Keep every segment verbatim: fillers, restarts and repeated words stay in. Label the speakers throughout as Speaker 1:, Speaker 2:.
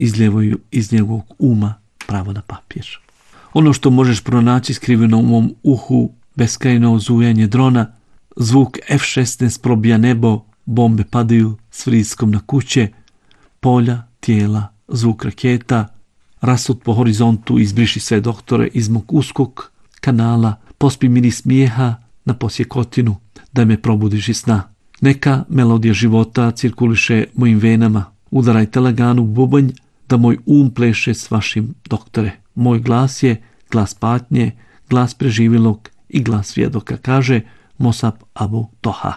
Speaker 1: izljevaju iz njegovog uma pravo na papir. Ono što možeš pronaći skriveno u mom uhu, beskrajno zujanje drona, zvuk F šesnaest probija nebo, bombe padaju s vriskom na kuće, polja, tijela, zvuk raketa, rasut po horizontu izbriši sve doktore iz mog uskog kanala, pospi miris smijeha na posjekotinu, da me probudiš iz sna. Neka melodija života cirkuliše mojim venama, udarajte laganu bubanj da moj um pleše s vašim doktore. Moj glas je glas patnje, glas preživjelog i glas svjedoka, kaže Mosab Abu Toha.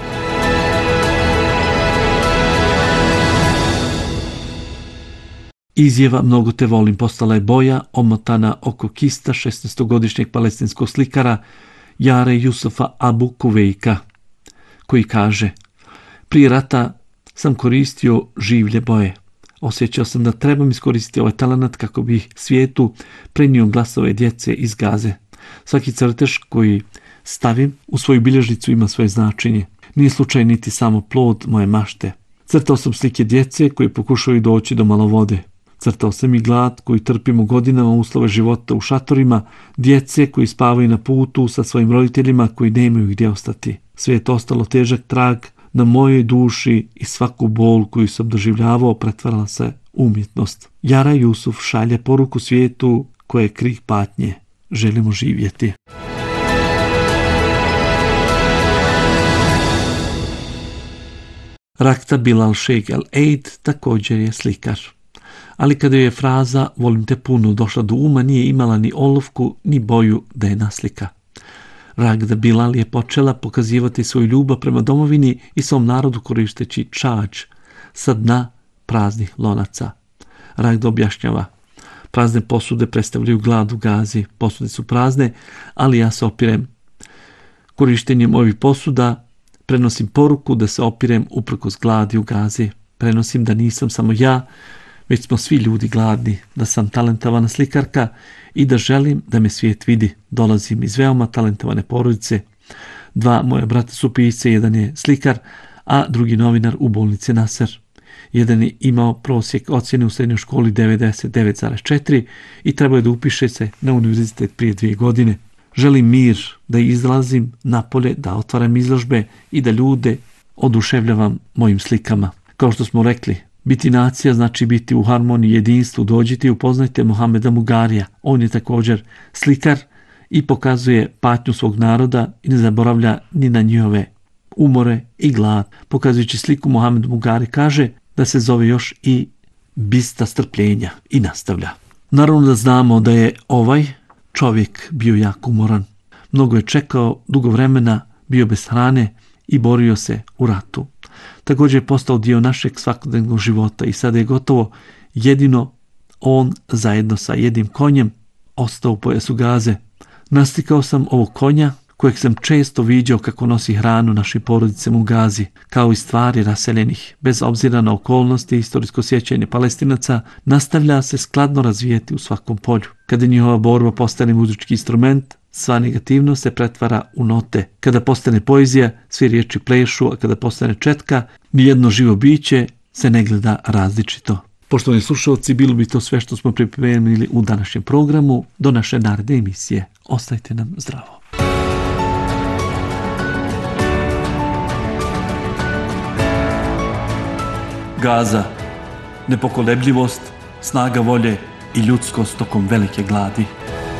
Speaker 1: Izjava mnogo te volim postala je boja omotana oko kista šesnaestogodišnjeg palestinskog slikara Jare Jusufa Abu Kuvejka, koji kaže: prije rata sam koristio življe boje. Osjećao sam da trebam iskoristiti ovaj talenat kako bih svijetu prenio glasove djece iz Gaze. Svaki crtež koji stavim u svoju bilježnicu ima svoje značenje. Nije slučaj niti samo plod moje mašte. Crtao sam slike djece koji pokušaju doći do malo vode. Crtao sam i glad koji trpimo godinama uslove života u šatorima, djece koji spavaju na putu sa svojim roditeljima koji nemaju gdje ostati. Sve je to ostalo težak trag na mojoj duši i svaku bol koju sam doživljavao pretvarala se u umjetnost. Jara Jusuf šalje poruku svijetu koje je krik patnje. Želimo živjeti. Rakta Bilal Sheikh El Eid također je slikar. Ali kada je fraza volim te puno došla do uma, nije imala ni olovku ni boju da je naslika. Ragda Bilal je počela pokazivati svoju ljubav prema domovini i svom narodu koristeći čađ sa dna praznih lonaca. Ragda objašnjava: prazne posude predstavljaju glad u Gazi, posude su prazne, ali ja se opirem. Korištenjem ovih posuda prenosim poruku da se opirem uprkos gladi u Gazi. Prenosim da nisam samo ja, već smo svi ljudi gladni, da sam talentovana slikarka i da želim da me svijet vidi. Dolazim iz veoma talentovane porodice. Dva moja brata su pisce, jedan je slikar, a drugi novinar u bolnici Nasser. Jedan je imao prosjek ocjene u srednjoj školi devedeset devet zarez četiri i trebao je da upiše se na univerzitet prije dvije godine. Želim mir, da izlazim napolje, da otvaram izložbe i da ljude oduševljavam mojim slikama. Kao što smo rekli, biti nacija znači biti u harmoniji, jedinstvu. Dođite i upoznajte Mohameda Mugarija. On je također slikar i pokazuje patnju svog naroda i ne zaboravlja ni na njihove umore i glad. Pokazujući sliku, Mohamed Mugari kaže da se zove još i bista strpljenja i nastavlja. Naravno da znamo da je ovaj čovjek bio jako umoran. Mnogo je čekao, dugo vremena bio bez hrane i borio se u ratu. Također je postao dio našeg svakodnevnog života i sada je gotovo jedino on zajedno sa jednim konjem ostao u pojasu Gaze. Naslikao sam ovog konja kojeg sam često viđao kako nosi hranu našim porodicama u Gazi, kao i stvari raseljenih. Bez obzira na okolnosti i historijsko sjećanje Palestinaca, nastavlja se skladno razvijeti u svakom polju. Kada njihova borba postane muzički instrument, sva negativnost se pretvara u note. Kada postane poezija, svi riječi plešu, a kada postane četka, nijedno živo biće se ne gleda različito. Poštovani slušalci, bilo bi to sve što smo pripremili u današnjem programu. Do naše naredne emisije. Ostajte nam zdravo. Gaza, nepokolebljivost, snaga volje i ljudskost tokom velike gladi.